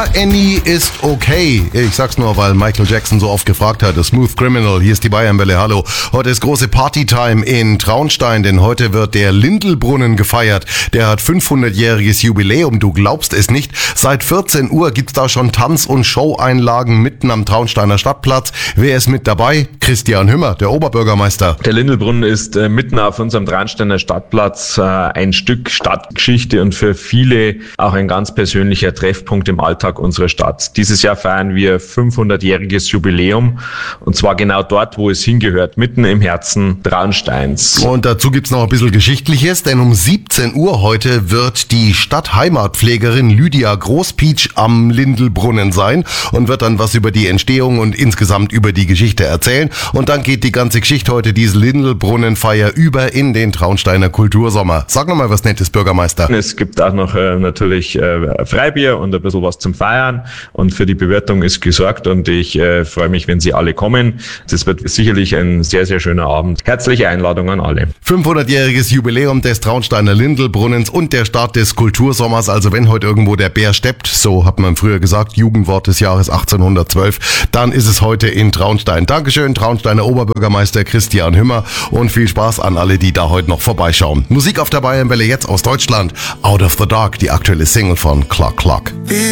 Ja, Annie ist okay. Ich sag's nur, weil Michael Jackson so oft gefragt hat. A Smooth Criminal, hier ist die Bayernwelle, hallo. Heute ist große Partytime in Traunstein, denn heute wird der Lindelbrunnen gefeiert. Der hat 500-jähriges Jubiläum, du glaubst es nicht. Seit 14 Uhr gibt's da schon Tanz- und Show-Einlagen mitten am Traunsteiner Stadtplatz. Wer ist mit dabei? Christian Hümmer, der Oberbürgermeister. Der Lindelbrunnen ist mitten auf unserem Traunsteiner Stadtplatz ein Stück Stadtgeschichte und für viele auch ein ganz persönlicher Treffpunkt im Alltag unserer Stadt. Dieses Jahr feiern wir 500-jähriges Jubiläum und zwar genau dort, wo es hingehört, mitten im Herzen Traunsteins. Und dazu gibt's noch ein bisschen Geschichtliches, denn um 17 Uhr heute wird die Stadtheimatpflegerin Lydia Großpietsch am Lindelbrunnen sein und wird dann was über die Entstehung und insgesamt über die Geschichte erzählen. Und dann geht die ganze Geschichte heute, diese Lindelbrunnenfeier, über in den Traunsteiner Kultursommer. Sag noch mal was Nettes, Bürgermeister. Es gibt auch noch natürlich Freibier und ein bisschen was zum Feiern und für die Bewirtung ist gesorgt und ich freue mich, wenn Sie alle kommen. Das wird sicherlich ein sehr, sehr schöner Abend. Herzliche Einladung an alle. 500-jähriges Jubiläum des Traunsteiner Lindelbrunnens und der Start des Kultursommers. Also wenn heute irgendwo der Bär steppt, so hat man früher gesagt, Jugendwort des Jahres 1812, dann ist es heute in Traunstein. Dankeschön, Traunsteiner Oberbürgermeister Christian Hümmer und viel Spaß an alle, die da heute noch vorbeischauen. Musik auf der Bayernwelle jetzt aus Deutschland. Out of the Dark, die aktuelle Single von Clock Clock.